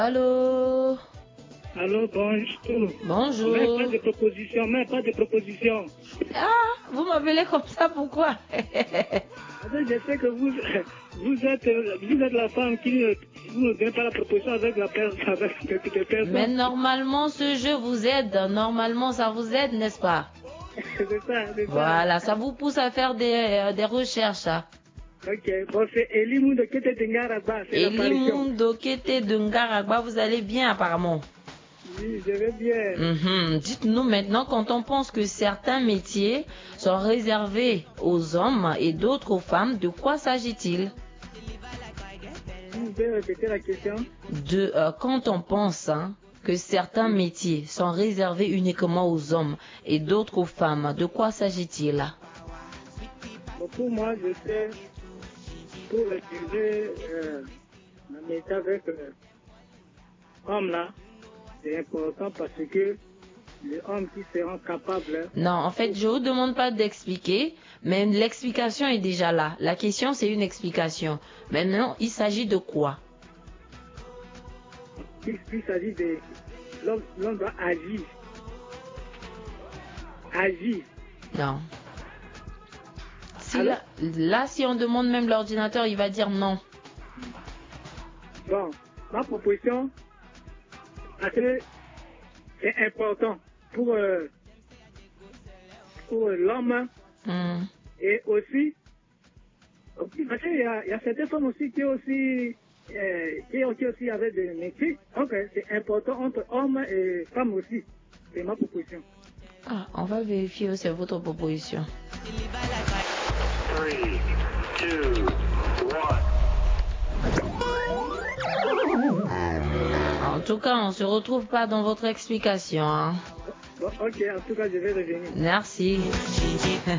Allô? Allô, bonjour. Bonjour. Mais pas de proposition. Ah, vous m'appelez comme ça, pourquoi? Je sais que vous êtes la femme qui vous ne donnez pas la proposition avec la personne. Mais normalement, ce jeu vous aide. Normalement, ça vous aide, n'est-ce pas? C'est ça. Voilà, ça vous pousse à faire des recherches. Hein. Ok, bon, c'est Elimundo Kete de Ngaragba, c'est l'apparition. Elimundo Kete de Ngaragba, vous allez bien apparemment. Oui, je vais bien. Dites-nous maintenant, quand on pense que certains métiers sont réservés aux hommes et d'autres aux femmes, de quoi s'agit-il? Vous pouvez répéter la question? Quand on pense que certains métiers sont réservés uniquement aux hommes et d'autres aux femmes, de quoi s'agit-il? Bon, pour moi, je sais, pour réaliser la métier avec homme là, c'est important parce que les hommes qui seront capables... Non, en fait, je ne vous demande pas d'expliquer, mais l'explication est déjà là. La question, c'est une explication. Maintenant, il s'agit de quoi? Il s'agit de... L'homme doit agir. Agir. Non. Si on demande même l'ordinateur, il va dire non. Bon, ma proposition, parce que c'est important pour l'homme et aussi parce qu'il y a certaines femmes aussi qui aussi avec des métiers. Donc c'est important entre hommes et femmes aussi. C'est ma proposition. Ah, on va vérifier aussi votre proposition. 3, 2, 1. En tout cas, on ne se retrouve pas dans votre explication. Hein. Bon, ok, en tout cas, je vais revenir. Merci.